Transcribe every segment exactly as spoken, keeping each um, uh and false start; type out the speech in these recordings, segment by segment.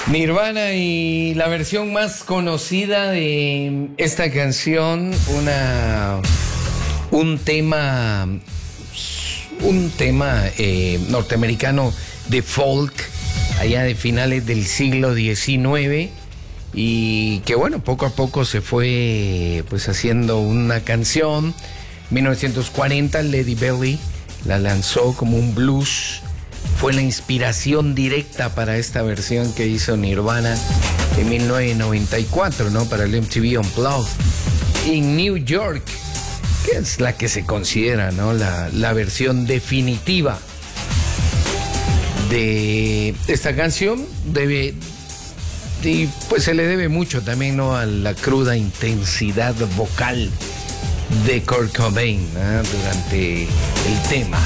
Nirvana y la versión más conocida de esta canción, una un tema un tema eh, norteamericano de folk allá de finales del siglo diecinueve y que bueno, poco a poco se fue pues haciendo una canción. mil novecientos cuarenta Lady Belly la lanzó como un blues. Fue la inspiración directa para esta versión que hizo Nirvana en mil novecientos noventa y cuatro, ¿no? Para el M T V Unplugged en New York, que es la que se considera, ¿no? La, la versión definitiva de esta canción. Debe, y pues se le debe mucho también, ¿no? A la cruda intensidad vocal de Kurt Cobain, ¿no? Durante el tema.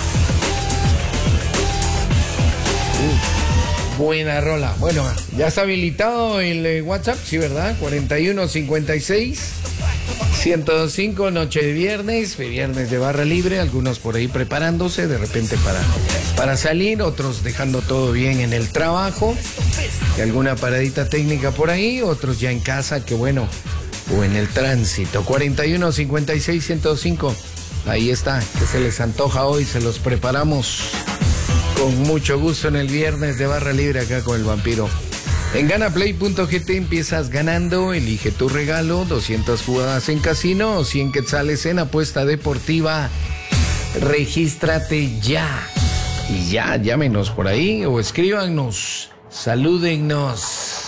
Uf, buena rola. Bueno, ya está habilitado el eh, WhatsApp, sí, ¿verdad? cuarenta y uno cincuenta y seis ciento cinco, noche de viernes, viernes de barra libre, algunos por ahí preparándose de repente para, para salir, otros dejando todo bien en el trabajo, y alguna paradita técnica por ahí, otros ya en casa, que bueno, o en el tránsito. cuarenta y uno cincuenta y seis ciento cinco, ahí está, que se les antoja hoy, se los preparamos con mucho gusto en el viernes de barra libre acá con el vampiro. En ganaplay punto g t empiezas ganando, elige tu regalo, doscientas jugadas en casino o cien quetzales en apuesta deportiva. Regístrate ya. Y ya, llámenos por ahí o escríbanos, salúdennos.